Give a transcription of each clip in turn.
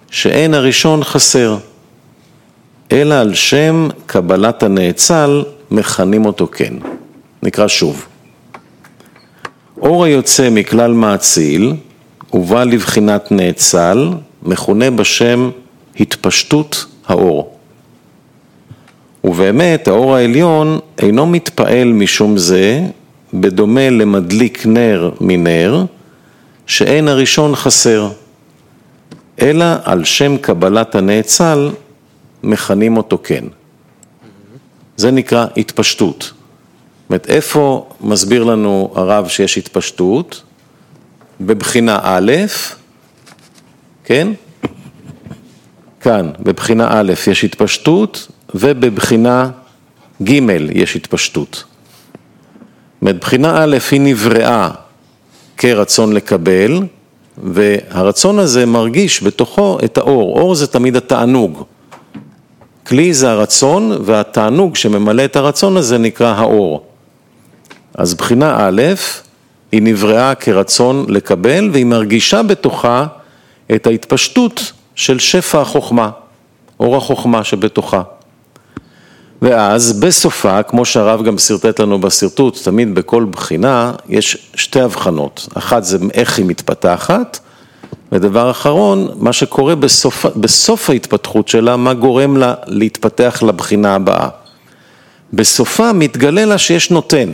שאין הראשון חסר, אלא על שם קבלת הנאצל מכנים אותו כן. נקרא שוב. אור היוצא מכלל מאציל ובא לבחינת נאצל מכונה בשם התפשטות האור. ובאמת האור העליון אינו מתפעל משום זה, בדומה למדליק נר מנר, שאין הראשון חסר, אלא על שם קבלת הנאצל מכנים אותו כן. זה נקרא התפשטות. זאת אומרת, איפה מסביר לנו הרב שיש התפשטות? בבחינה א', כן? כאן, בבחינה א' יש התפשטות, ובבחינה ג' יש התפשטות. מבחינה א' היא נבראה כרצון לקבל, והרצון הזה מרגיש בתוכו את האור. אור זה תמיד התענוג. כלי זה הרצון, והתענוג שממלא את הרצון הזה נקרא האור. אז בחינה א' היא נבראה כרצון לקבל, והיא מרגישה בתוכה את ההתפשטות של שפע החוכמה, אור החוכמה שבתוכה. ואז בסופה, כמו שהרב גם סרטט לנו בסרטוט, תמיד בכל בחינה יש שתי הבחנות. אחת זה איך היא מתפתחת, ודבר אחרון, מה שקורה בסוף ההתפתחות שלה, מה גורם לה להתפתח לבחינה הבאה. בסופה מתגלה לה שיש נותן,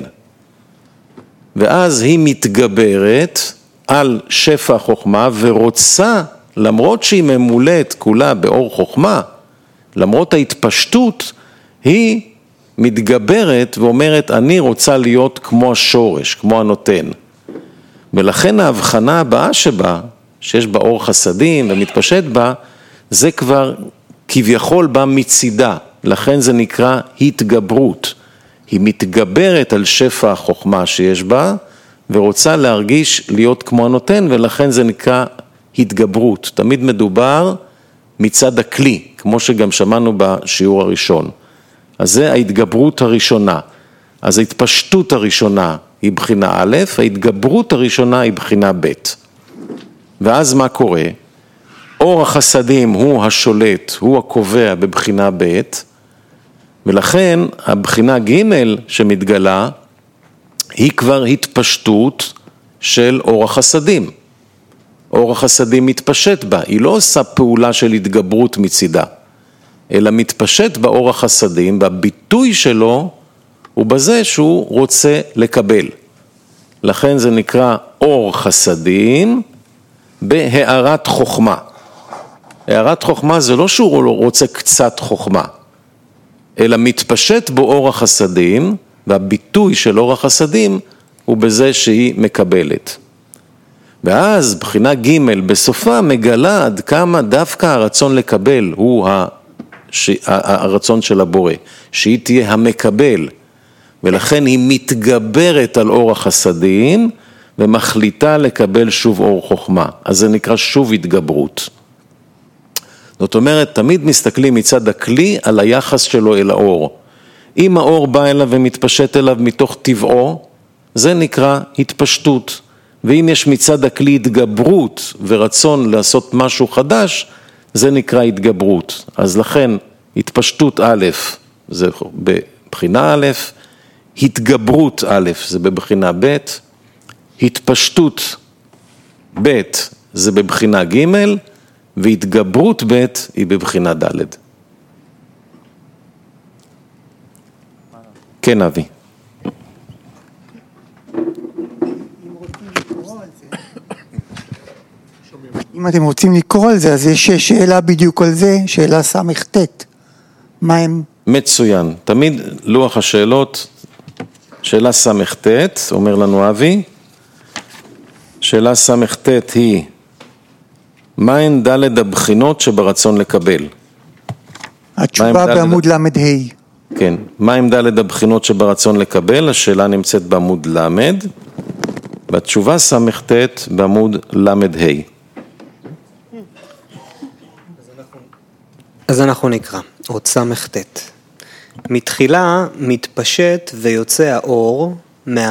ואז היא מתגברת על שפע החוכמה, ורוצה, למרות שהיא ממולאת כולה באור חוכמה, למרות ההתפשטות, היא מתגברת ואומרת, אני רוצה להיות כמו השורש, כמו הנותן. ולכן ההבחנה הבאה שבה, שיש בה אור חסדים ומתפשט בה, זה כבר כביכול בא מצידה. לכן זה נקרא התגברות. היא מתגברת על שפע החוכמה שיש בה, ורוצה להרגיש להיות כמו הנותן, ולכן זה נקרא התגברות. תמיד מדובר מצד הכלי, כמו שגם שמענו בשיעור הראשון. אז זה ההתגברות הראשונה. אז ההתפשטות הראשונה היא בחינה א', ההתגברות הראשונה היא בחינה ב'. ואז מה קורה? אור החסדים הוא השולט, הוא הקובע בבחינה ב', ולכן הבחינה ג' שמתגלה היא כבר התפשטות של אור החסדים. אור החסדים מתפשט בה, היא לא עושה פעולה של התגברות מצידה, אלא מתפשט באור החסדים, והביטוי שלו הוא בזה שהוא רוצה לקבל. לכן זה נקרא אור חסדים בהארת חוכמה. הארת חוכמה זה לא שהוא רוצה קצת חוכמה, אלא מתפשט בו אור החסדים, והביטוי של אור החסדים הוא בזה שהיא מקבלת. ואז בחינה ג' בסופה מגלה עד כמה דווקא הרצון לקבל הוא הרצון של הבורא, שהיא תהיה המקבל, ולכן היא מתגברת על אור החסדים, ומחליטה לקבל שוב אור חוכמה. אז זה נקרא שוב התגברות. זאת אומרת, תמיד מסתכלים מצד הכלי על היחס שלו אל האור. אם האור בא אליו ומתפשט אליו מתוך טבעו, זה נקרא התפשטות. ואם יש מצד הכלי התגברות ורצון לעשות משהו חדש, זה נקרא התגברות. אז לכן התפשטות א' זה בבחינה א', התגברות א' זה בבחינה ב', התפשטות ב' זה בבחינה ג', והתגברות ב' היא בבחינה ד'. כן, אבי. אם אתם רוצים לקרוא על זה, אז יש שאלה בדיוק על זה, שאלה סמ"ט. מה הם? מצוין. תמיד לוח השאלות, שאלה סמ"ט, אומר לנו אבי, שאלה סמ"ט היא, מהן ד' הבחינות שברצון לקבל? התשובה בעמוד למד ה'. כן, מהן ד' הבחינות שברצון לקבל? השאלה נמצאת בעמוד למד, והתשובה סמ"ט בעמוד למד ה'. אז אנחנו נקרא, עוד סמ"ט. מתחילה מתפשט ויוצא האור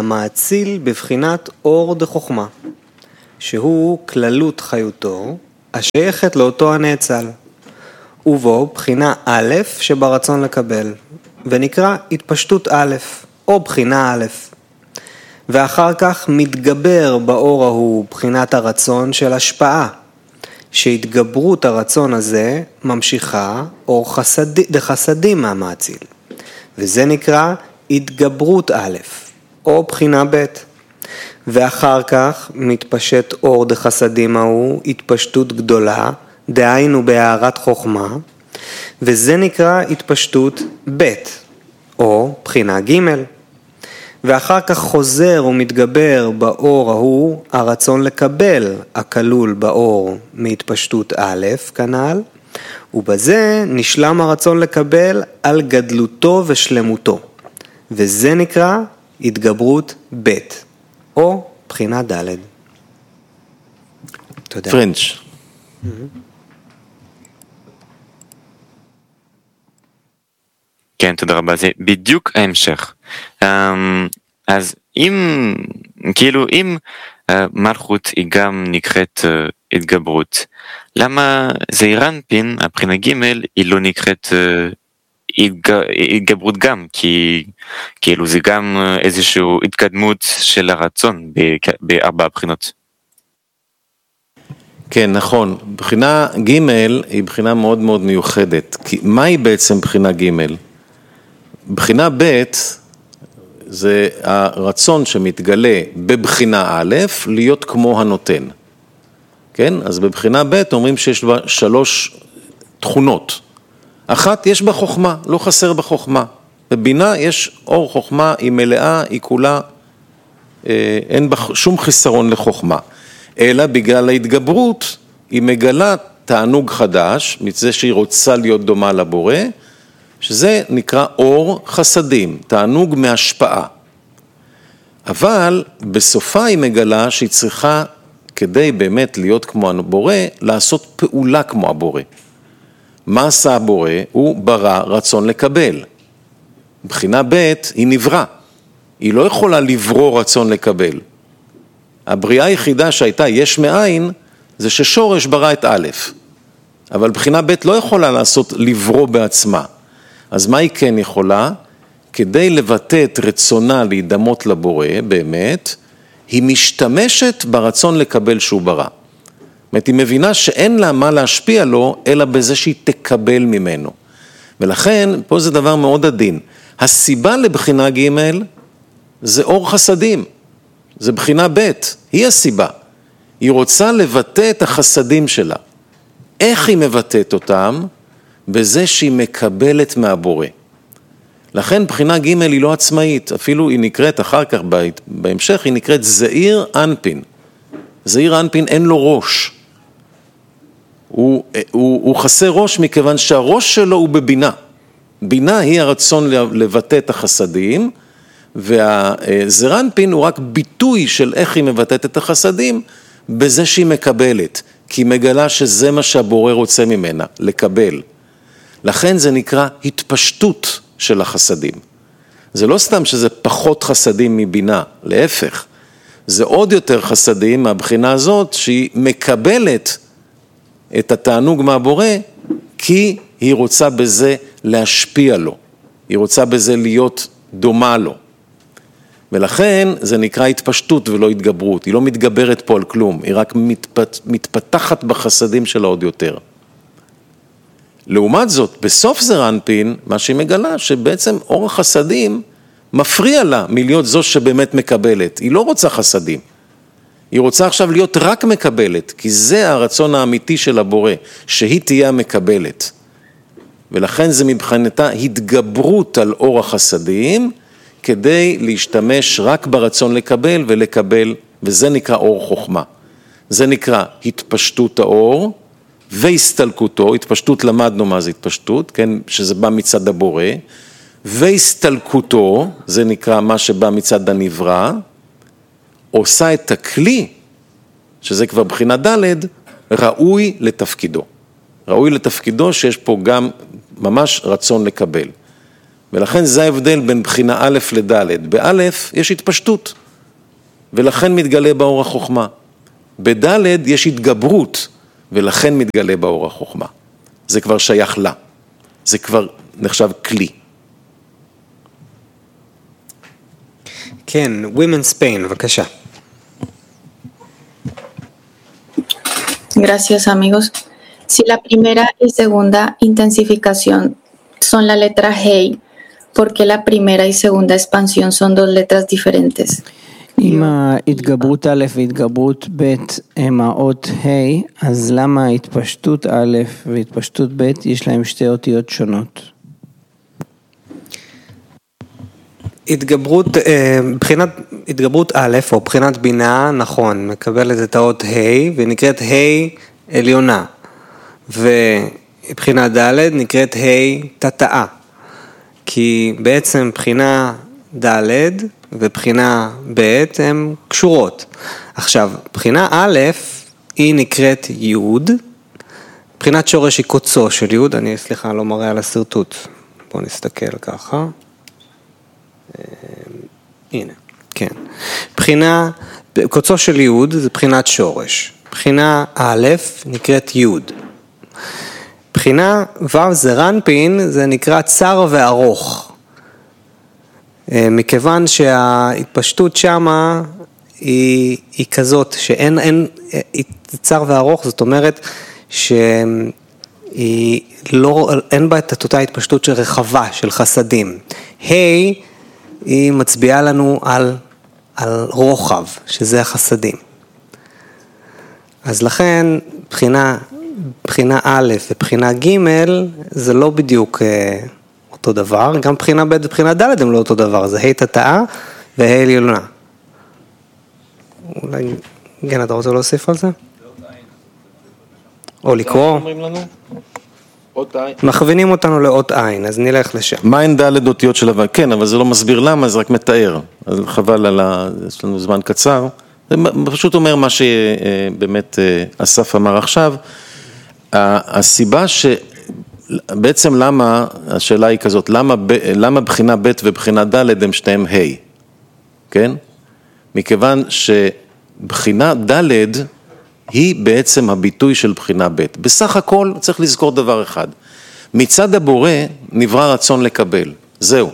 מהמאציל בבחינת אור דחוכמה, שהוא כללות חיותו, השייכת לאותו הנאצל, ובו בחינה א' שברצון לקבל, ונקרא התפשטות א', או בחינה א'. ואחר כך מתגבר באור ההוא בחינת הרצון של השפעה, שהתגברות הרצון הזה ממשיכה אור דחסדים מהמאציל, וזה נקרא התגברות א', או בחינה ב'. ואחר כך מתפשט אור דחסדים ההוא התפשטות גדולה, דהיינו בהארת חוכמה, וזה נקרא התפשטות ב', או בחינה ג'. ואחר כך חוזר ומתגבר באור ההוא הרצון לקבל הכלול באור מהתפשטות א' כנ"ל, ובזה נשלם הרצון לקבל על גדלותו ושלמותו, וזה נקרא התגברות ב', או בחינה ד'. תודה. פרנץ'. כן, תודה רבה, זה בדיוק ההמשך. אז אם מלכות היא גם נקראת התגברות, למה זעיר אנפין, הבחינה ג' היא לא נקראת התגברות גם? כי כאילו זה גם איזושהי התקדמות של הרצון בארבע הבחינות. כן, נכון. בחינה ג' היא בחינה מאוד מאוד מיוחדת. כי מהי בעצם בחינה ג'? בחינה ב' זה הרצון שמתגלה בבחינה א' להיות כמו הנותן. כן? אז בבחינה ב' אומרים שיש בה 3 תכונות. אחת, יש בה חוכמה, לא חסר בה חוכמה. בבינה יש אור חוכמה, היא מלאה, היא כולה, אין בה שום חיסרון לחוכמה. אלא בגלל ההתגברות היא מגלה תענוג חדש, מזה שהיא רוצה להיות דומה לבורא, שזה נקרא אור חסדים, תענוג מהשפעה. אבל בסופה היא מגלה שהיא צריכה, כדי באמת להיות כמו הבורא, לעשות פעולה כמו הבורא. מה עשה הבורא? הוא ברא רצון לקבל. בחינה ב' היא נברא. היא לא יכולה לברוא רצון לקבל. הבריאה היחידה שהייתה יש מאין, זה ששורש ברא את א'. אבל בחינה ב' לא יכולה לעשות לברוא בעצמה. אז מה היא כן יכולה? כדי לבטא את רצונה להידמות לבורא, באמת, היא משתמשת ברצון לקבל שהוא ברא. זאת אומרת, היא מבינה שאין לה מה להשפיע לו, אלא בזה שהיא תקבל ממנו. ולכן, פה זה דבר מאוד עדין. הסיבה לבחינה ג' זה אור חסדים. זה בחינה ב', היא הסיבה. היא רוצה לבטא את החסדים שלה. איך היא מבטאת אותם? בזה שהיא מקבלת מהבורא. לכן בחינה ג' היא לא עצמאית, אפילו היא נקראת אחר כך בהמשך, היא נקראת זעיר אנפין. זעיר אנפין אין לו ראש. הוא חסר ראש מכיוון שהראש שלו הוא בבינה. בינה היא הרצון לבטא את החסדים, והזעיר אנפין הוא רק ביטוי של איך היא מבטאת את החסדים, בזה שהיא מקבלת, כי היא מגלה שזה מה שהבורא רוצה ממנה, לקבל. לכן זה נקרא התפשטות של החסדים. זה לא סתם שזה פחות חסדים מבינה, להפך. זה עוד יותר חסדים מהבחינה הזאת שהיא מקבלת את התענוג מהבורא, כי היא רוצה בזה להשפיע לו. היא רוצה בזה להיות דומה לו. ולכן זה נקרא התפשטות ולא התגברות. היא לא מתגברת פה על כלום, היא רק מתפתחת בחסדים שלה עוד יותר. לעומת זאת, בסוף זעיר אנפין, מה שהיא מגלה, שבעצם אור החסדים מפריע לה מלהיות זו שבאמת מקבלת. היא לא רוצה חסדים. היא רוצה עכשיו להיות רק מקבלת, כי זה הרצון האמיתי של הבורא, שהיא תהיה המקבלת. ולכן זה מבחינתה התגברות על אור החסדים, כדי להשתמש רק ברצון לקבל ולקבל, וזה נקרא אור חוכמה. זה נקרא התפשטות האור, והסתלקותו, התפשטות למדנו מה זה התפשטות, כן, שזה בא מצד הבורא, והסתלקותו, זה נקרא מה שבא מצד הנברא, עושה את הכלי, שזה כבר בחינה ד', ראוי לתפקידו. ראוי לתפקידו שיש פה גם ממש רצון לקבל. ולכן זה ההבדל בין בחינה א' לד'. באלף יש התפשטות, ולכן מתגלה באור החוכמה. בד' יש התגברות, ולכן מתגלה באור החוכמה. זה כבר שייך לה. זה כבר נחשב כלי. כן, Women's Pain, בבקשה. Gracias, amigos. Si la primera y segunda intensificación son la letra Hey, ¿por qué la primera y segunda expansión son dos letras diferentes? אם ההתגברות א' והתגברות ב' הם האות ה', אז למה התפשטות א' והתפשטות ב' יש להם שתי אותיות שונות? התגברות א' או בחינת בינה, נכון, מקבלת את האות ה' ונקראת ה' עליונה, ובחינה ד' נקראת ה' תתאה, כי בעצם בחינה ד' ובחינה ב' הן קשורות. עכשיו, בחינה א' היא נקראת י', בחינת שורש היא קוצו של י', אני סליחה לא מראה על הסרטוט, בואו נסתכל ככה, הנה, כן. בחינה, קוצו של י' זה בחינת שורש, בחינה א' נקראת י', בחינה ו' זה רנפין, זה נקרא צר וארוך, מכיוון שההתפשטות שמה היא כזאת שאין צר וארוך, זאת אומרת שאין בה את אותה התפשטות של רחבה, של חסדים. היא מצביעה לנו על רוחב, שזה החסדים. אז לכן בחינה א' ובחינה ג' זה לא בדיוק אותו דבר, גם בחינה ב' ובחינה ד' הם לא אותו דבר, זה ה' תתאה וה' עליונה. אולי, כן, אתה רוצה להוסיף על זה? או לקרוא? מכווינים אותנו לאות עין, אז נלך לשם. מה אין ד' אותיות של הו'? כן, אבל זה לא מסביר למה, זה רק מתאר. אז חבל יש לנו זמן קצר. זה פשוט אומר מה שבאמת אסף אמר עכשיו. הסיבה בעצם למה, השאלה היא כזאת, למה בחינה ב' ובחינה ד' הם שניהם ה', כן? מכיוון שבחינה ד' היא בעצם הביטוי של בחינה ב'. בסך הכל צריך לזכור דבר אחד, מצד הבורא נברא רצון לקבל, זהו.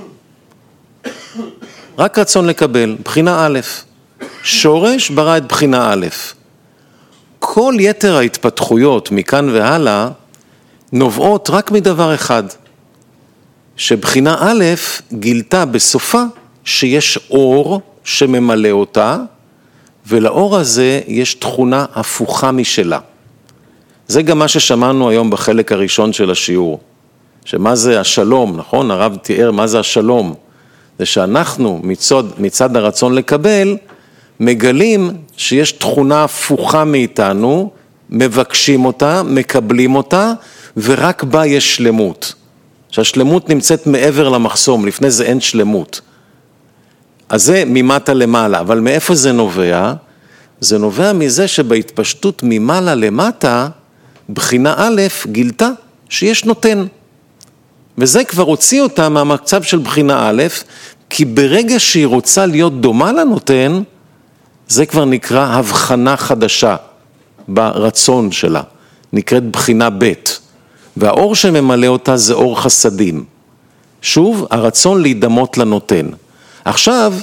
רק רצון לקבל, בחינה א', שורש ברא את בחינה א'. כל יתר ההתפתחויות מכאן והלאה, נובעות רק מדבר אחד, שבחינה א' גילתה בסופה שיש אור שממלא אותה, ולאור הזה יש תכונה הפוכה משלה. זה גם מה ששמענו היום בחלק הראשון של השיעור, שמה זה השלום, נכון? הרב תיאר מה זה השלום, זה שאנחנו מצד הרצון לקבל, מגלים שיש תכונה הפוכה מאיתנו, מבקשים אותה, מקבלים אותה, ורק בה יש שלמות. שהשלמות נמצאת מעבר למחסום, לפני זה אין שלמות. אז זה ממטה למעלה, אבל מאיפה זה נובע? זה נובע מזה שבהתפשטות ממעלה למטה, בחינה א' גילתה שיש נותן. וזה כבר הוציא אותה מהמצב של בחינה א', כי ברגע שהיא רוצה להיות דומה לנותן, זה כבר נקרא הבחנה חדשה ברצון שלה, נקראת בחינה ב'. והאור שממלא אותה זה אור חסדים. שוב, הרצון להידמות לנותן. עכשיו,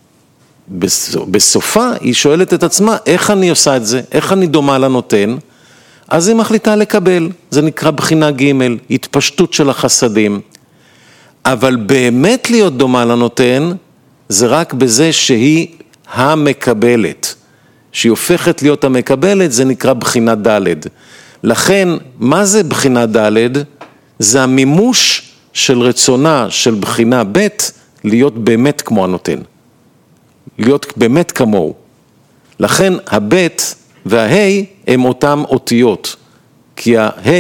בסופה היא שואלת את עצמה, איך אני עושה את זה? איך אני דומה לנותן? אז היא מחליטה לקבל. זה נקרא בחינה ג', התפשטות של החסדים. אבל באמת להיות דומה לנותן, זה רק בזה שהיא המקבלת. שהיא הופכת להיות המקבלת, זה נקרא בחינה ד'. לכן, מה זה בחינה ד'? זה המימוש של רצונה של בחינה ב' להיות באמת כמו הנותן. להיות באמת כמוהו. לכן הבית וההי הם אותם אותיות. כי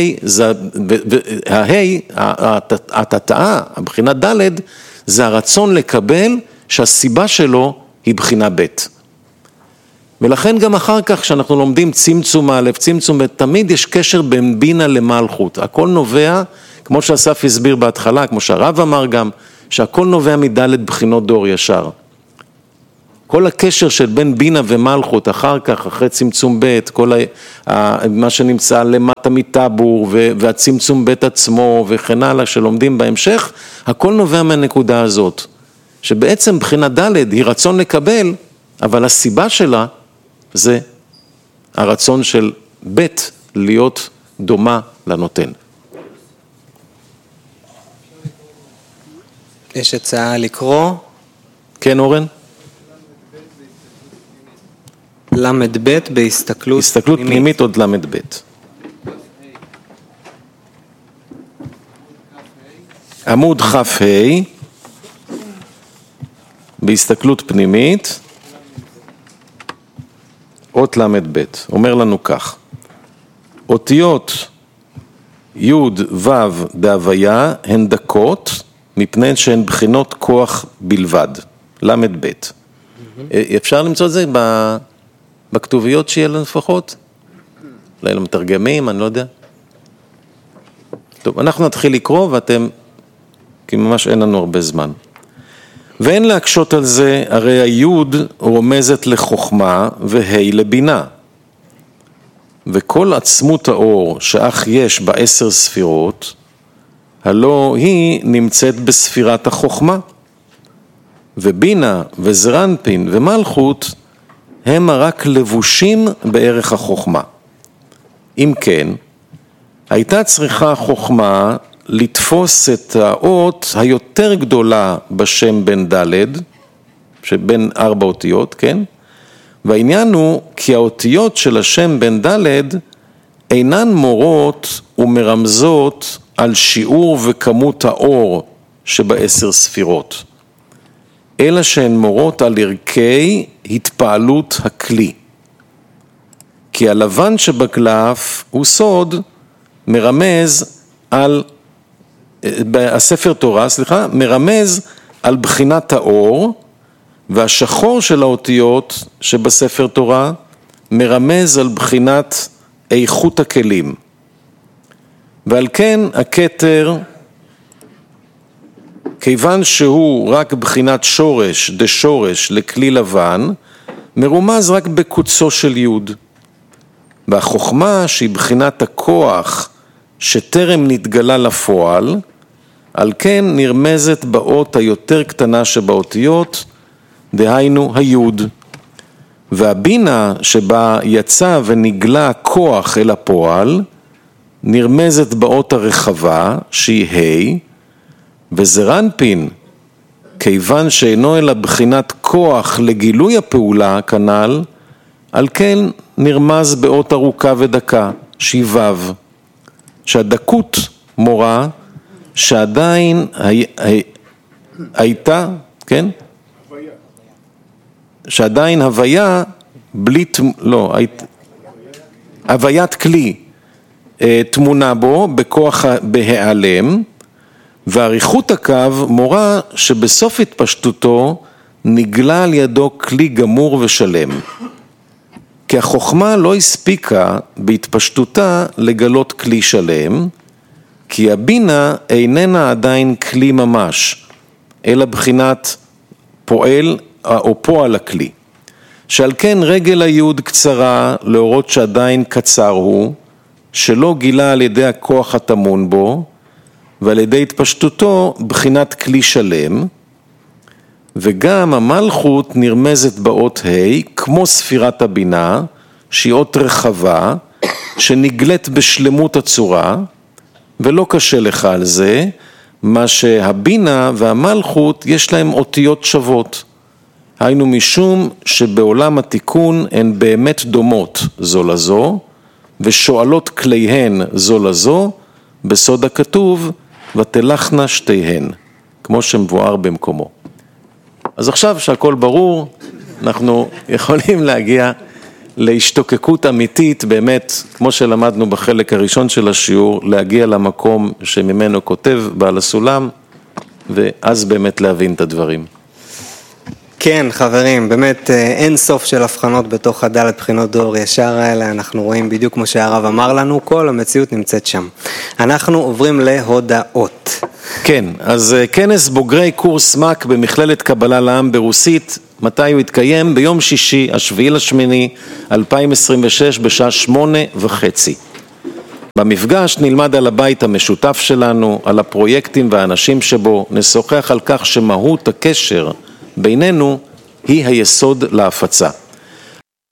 התתאה, הבחינה ד' זה הרצון לקבל שהסיבה שלו היא בחינה ב'. ולכן גם אחר כך שאנחנו לומדים צמצום א', צמצום ב', תמיד יש קשר בין בינה למלכות. הכל נובע, כמו שאסף הסביר בהתחלה, כמו שהרב אמר גם, שהכל נובע מד' בחינות דור ישר. כל הקשר של בין בינה ומלכות, אחר כך, אחרי צמצום ב', כל מה שנמצא למטה מטבור, והצמצום ב' עצמו, וכן הלאה, שלומדים בהמשך, הכל נובע מהנקודה הזאת, שבעצם בחינה ד' היא רצון לקבל, אבל הסיבה שלה זה הרצון של ב' להיות דומה לנותן. יש הצעה לקרוא. כן, אורן? למד ב' בהסתכלות הסתכלות פנימית עוד למד ב'. עמוד כ"ה, בהסתכלות פנימית, אות למד ב', אומר לנו כך, אותיות י' ו' דהוויה הן דקות, מפני שהן בחינות כוח בלבד, למד ב'. אפשר למצוא את זה בכתוביות שיהיה לנו לפחות? אולי למתרגמים, אני לא יודע. טוב, אנחנו נתחיל לקרוא ואתם, כי ממש אין לנו הרבה זמן. ואין להקשות על זה, הרי היוד רומזת לחוכמה והי לבינה. וכל עצמות האור שאך יש ב10 ספירות, הלא היא נמצאת בספירת החוכמה. ובינה וזרנפין ומלכות הם רק לבושים בערך החוכמה. אם כן, הייתה צריכה החוכמה לתפוס את האות היותר גדולה בשם בן ד', שבין 4 אותיות, כן? והעניין הוא כי האותיות של השם בן ד' אינן מורות ומרמזות על שיעור וכמות האור שב10 ספירות, אלא שהן מורות על ערכי התפעלות הכלי. כי הלבן שבקלף הוא סוד מרמז על, הספר תורה, מרמז על בחינת האור, והשחור של האותיות שבספר תורה מרמז על בחינת איכות הכלים. ועל כן הכתר, כיוון שהוא רק בחינת שורש, דשורש לכלי לבן, מרומז רק בקוצו של יוד. והחוכמה שהיא בחינת הכוח שטרם נתגלה לפועל, על כן נרמזת באות היותר קטנה שבאותיות, דהיינו היוד. והבינה שבה יצא ונגלה כוח אל הפועל, נרמזת באות הרחבה שהיא ה', וזרנפין, כיוון שאינו אלא בחינת כוח לגילוי הפעולה כנ"ל, על כן נרמז באות ארוכה ודקה שהיא ו', שהדקות מורה שעדיין הייתה, כן? שעדיין הוויה בלי, לא, הוויית כלי תמונה בו בכוח בהיעלם, ועריכות הקו מורה שבסוף התפשטותו נגלה על ידו כלי גמור ושלם. כי החוכמה לא הספיקה בהתפשטותה לגלות כלי שלם, כי הבינה איננה עדיין כלי ממש, אלא בחינת פועל או פועל הכלי. שעל כן רגל היוד קצרה להורות שעדיין קצר הוא, שלא גילה על ידי הכוח התמון בו, ועל ידי התפשטותו בחינת כלי שלם, וגם המלכות נרמזת באות ה' כמו ספירת הבינה, שהיא אות רחבה, שנגלת בשלמות הצורה, ולא קשה לך על זה, מה שהבינה והמלכות יש להם אותיות שוות. היינו משום שבעולם התיקון הן באמת דומות זו לזו, ושואלות כליהן זו לזו, בסוד הכתוב, ותלכנה שתיהן, כמו שמבואר במקומו. אז עכשיו שהכל ברור, אנחנו יכולים להגיע להשתוקקות אמיתית, באמת, כמו שלמדנו בחלק הראשון של השיעור, להגיע למקום שממנו כותב בעל הסולם, ואז באמת להבין את הדברים. כן, חברים, באמת אין סוף של הבחנות בתוך הדלת בחינות דור ישר האלה, אנחנו רואים בדיוק כמו שהרב אמר לנו, כל המציאות נמצאת שם. אנחנו עוברים להודעות. כן, אז כנס בוגרי קורס מק במכללת קבלה לעם ברוסית מתי הוא יתקיים? ביום שישי, 7/8/2026 בשעה 8:30. במפגש נלמד על הבית המשותף שלנו, על הפרויקטים והאנשים שבו, נשוחח על כך שמהות הקשר בינינו היא היסוד להפצה.